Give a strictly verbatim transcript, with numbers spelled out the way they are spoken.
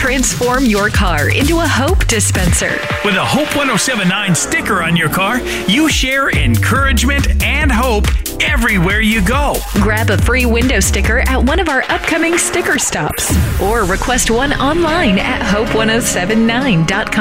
Transform your car into a Hope dispenser. With a Hope ten seventy-nine sticker on your car, you share encouragement and hope everywhere you go. Grab a free window sticker at one of our upcoming sticker stops or request one online at hope ten seventy-nine dot com.